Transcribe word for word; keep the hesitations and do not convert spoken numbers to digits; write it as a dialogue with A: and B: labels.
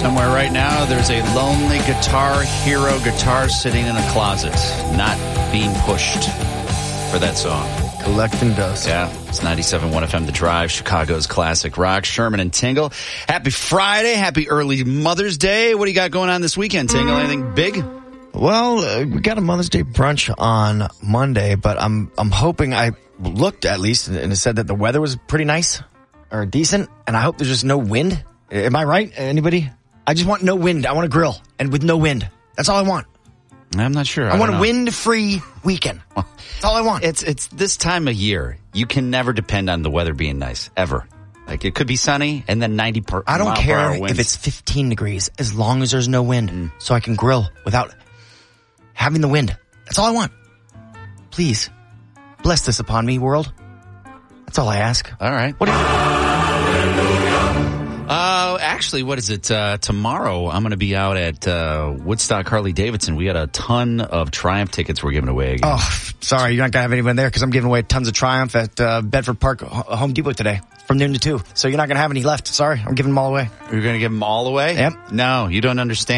A: Somewhere right now, there's a lonely Guitar Hero guitar sitting in a closet, not being pushed for that song.
B: Collecting dust.
A: Yeah, it's ninety-seven point one F M, The Drive, Chicago's classic rock. Sherman and Tingle. Happy Friday. Happy early Mother's Day. What do you got going on this weekend, Tingle? Anything big?
B: Well, uh, we got a Mother's Day brunch on Monday, but I'm I'm hoping I looked at least and it said that the weather was pretty nice or decent, and I hope there's just no wind. Am I right? Anybody? I just want no wind. I want to grill, and with no wind. That's all I want.
A: I'm not sure.
B: I,
A: I
B: want a
A: know.
B: wind-free weekend. That's all I want.
A: It's it's this time of year. You can never depend on the weather being nice, ever. Like, it could be sunny and then ninety per
B: I don't
A: mile per
B: care
A: hour winds.
B: if it's fifteen degrees, as long as there's no wind,
A: Mm.
B: so I can grill without having the wind. That's all I want. Please, bless this upon me, world. That's all I ask.
A: All right.
B: What do you...
A: Uh, actually, what is it? Uh, tomorrow, I'm going to be out at uh, Woodstock Harley Davidson. We got a ton of Triumph tickets we're giving away again.
B: Oh, sorry, you're not going to have anyone there because I'm giving away tons of Triumph at uh, Bedford Park H- Home Depot today from noon to two. So you're not going to have any left. Sorry, I'm giving them all away.
A: You're going to give them all away?
B: Yep.
A: No, you don't understand.